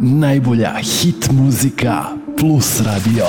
najbolja hit muzika plus radio.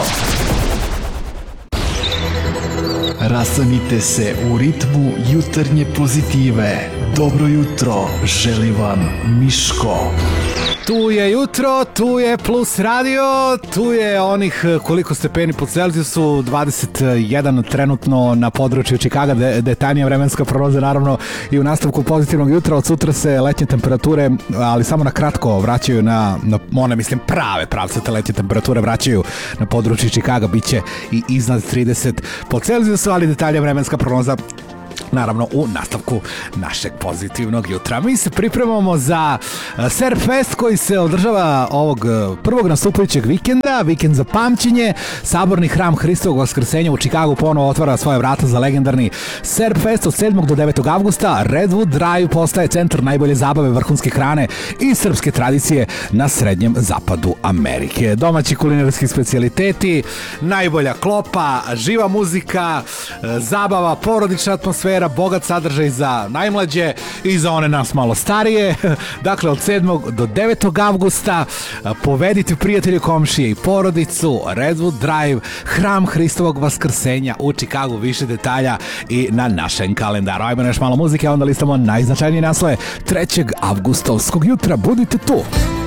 Rasanite se u ritmu jutarnje pozitive. Dobro jutro, želi vam Miško. Tu je jutro, tu je Plus radio, tu je onih koliko stepeni po Celzijusu, 21 trenutno na području Čikaga, detaljnija vremenska prognoza naravno i u nastavku pozitivnog jutra. Od sutra se letnje temperature, ali samo na kratko vraćaju na one, mislim, prave pravcate letnje temperature vraćaju na području Čikaga, bit će i iznad 30 po Celzijusu, ali detaljnija vremenska prognoza naravno u nastavku našeg pozitivnog jutra. Mi se pripremamo za Surf Fest koji se održava ovog prvog nastupajućeg vikenda, vikend za pamćenje. Saborni hram Hristovog Vaskrsenja u Čikagu ponovo otvara svoje vrata za legendarni Surf Fest od 7. do 9. avgusta. Redwood Drive postaje centar najbolje zabave, vrhunske hrane i srpske tradicije na srednjem zapadu Amerike. Domaći kulinarski specijaliteti, najbolja klopa, živa muzika, zabava, porodična atmosfera, bogat sadržaj za najmlađe i za one nas malo starije. Dakle, od 7. do 9. avgusta povedite prijatelje, komšije i porodicu. Redwood Drive, hram Hristovog Vaskrsenja u Čikagu. Više detalja i na našem kalendaru. Ajmo nešto malo muzike, a onda listamo najznačajnije naslove 3. avgustovskog jutra. Budite tu!